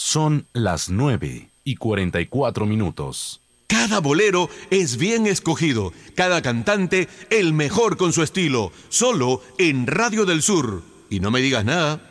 Son las 9:44. Cada bolero es bien escogido, cada cantante el mejor con su estilo, solo en Radio del Sur. Y no me digas nada.